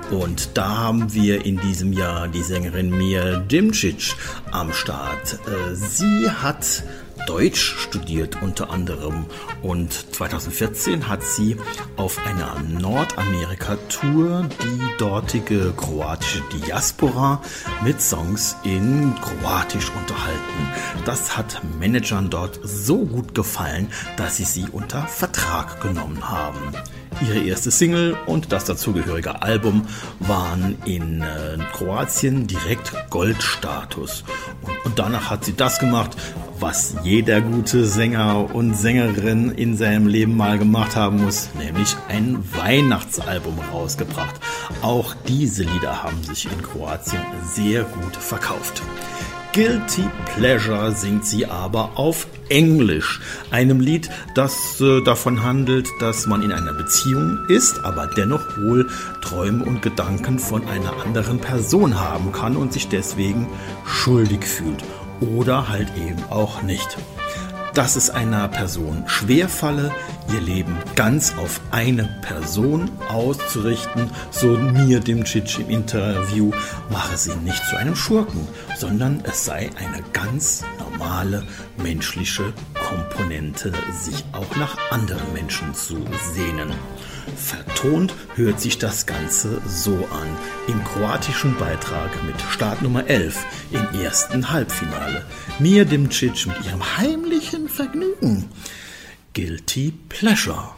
Und da haben wir in diesem Jahr die Sängerin Mir Dimcic am Start. Sie hat Deutsch studiert unter anderem und 2014 hat sie auf einer Nordamerika-Tour die dortige kroatische Diaspora mit Songs in Kroatisch unterhalten. Das hat Managern dort so gut gefallen, dass sie unter Vertrag genommen haben. Ihre erste Single und das dazugehörige Album waren in Kroatien direkt Goldstatus. Und danach hat sie das gemacht, was jeder gute Sänger und Sängerin in seinem Leben mal gemacht haben muss, nämlich ein Weihnachtsalbum rausgebracht. Auch diese Lieder haben sich in Kroatien sehr gut verkauft. Guilty Pleasure singt sie aber auf Englisch, einem Lied, das davon handelt, dass man in einer Beziehung ist, aber dennoch wohl Träume und Gedanken von einer anderen Person haben kann und sich deswegen schuldig fühlt oder halt eben auch nicht. Dass es einer Person schwerfalle, ihr Leben ganz auf eine Person auszurichten, so Mir Dimcic im Interview, mache sie nicht zu einem Schurken, sondern es sei eine ganz normale menschliche Komponente, sich auch nach anderen Menschen zu sehnen. Vertont hört sich das Ganze so an, im kroatischen Beitrag mit Startnummer 11 im ersten Halbfinale. Mir Dimcic mit ihrem heimlichen Vergnügen. Guilty Pleasure.